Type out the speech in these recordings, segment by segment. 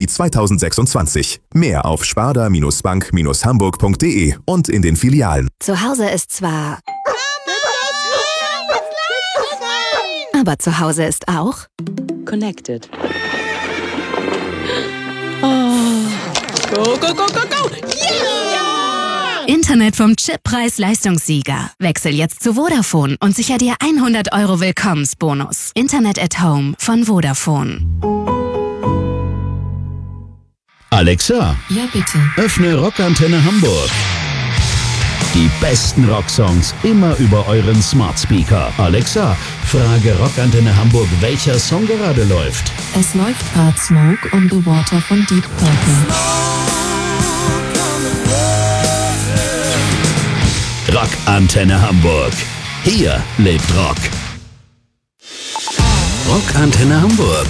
2026. Mehr auf sparda-bank-hamburg.de und in den Filialen. Zu Hause ist zwar... Aber zu Hause ist auch... Connected. Oh. Go, go, go, go, go! Yeah! Internet vom Chippreis-Leistungssieger. Wechsel jetzt zu Vodafone und sicher dir 100 € Willkommensbonus. Internet at Home von Vodafone. Alexa, Ja, bitte. öffne Rockantenne Hamburg. Die besten Rocksongs immer über euren Smart Speaker. Alexa, frage Rockantenne Hamburg, welcher Song gerade läuft. Es läuft gerade Smoke on the Water von Deep Purple. Rockantenne Hamburg. Hier lebt Rock. Rockantenne Hamburg.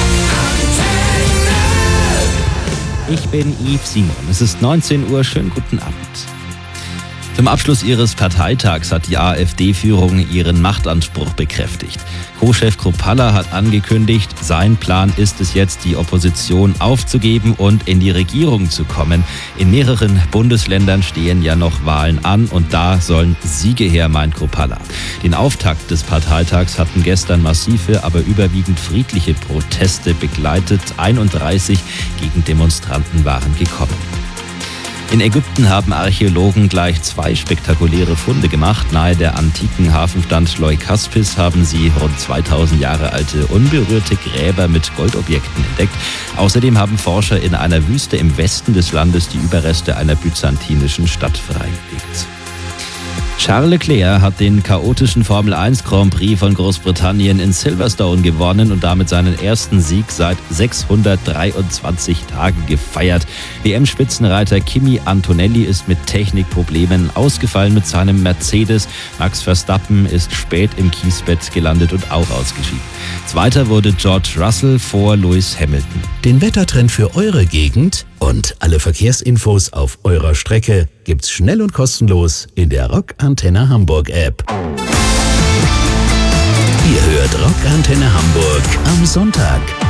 Ich bin Yves Simon. Es ist 19 Uhr. Schönen guten Abend. Zum Abschluss ihres Parteitags hat die AfD-Führung ihren Machtanspruch bekräftigt. Co-Chef Kruppalla hat angekündigt, sein Plan ist es jetzt, die Opposition aufzugeben und in die Regierung zu kommen. In mehreren Bundesländern stehen ja noch Wahlen an und da sollen Siege her, meint Kruppalla. Den Auftakt des Parteitags hatten gestern massive, aber überwiegend friedliche Proteste begleitet. 31 Gegendemonstranten waren gekommen. In Ägypten haben Archäologen gleich 2 spektakuläre Funde gemacht. Nahe der antiken Hafenstadt Leukaspis haben sie rund 2000 Jahre alte unberührte Gräber mit Goldobjekten entdeckt. Außerdem haben Forscher in einer Wüste im Westen des Landes die Überreste einer byzantinischen Stadt freigelegt. Charles Leclerc hat den chaotischen Formel 1 Grand Prix von Großbritannien in Silverstone gewonnen und damit seinen ersten Sieg seit 623 Tagen gefeiert. WM-Spitzenreiter Kimi Antonelli ist mit Technikproblemen ausgefallen mit seinem Mercedes. Max Verstappen ist spät im Kiesbett gelandet und auch ausgeschieden. Zweiter wurde George Russell vor Lewis Hamilton. Den Wettertrend für eure Gegend und alle Verkehrsinfos auf eurer Strecke gibt's schnell und kostenlos in der Rockantenne Hamburg App. Ihr hört Rockantenne Hamburg am Sonntag.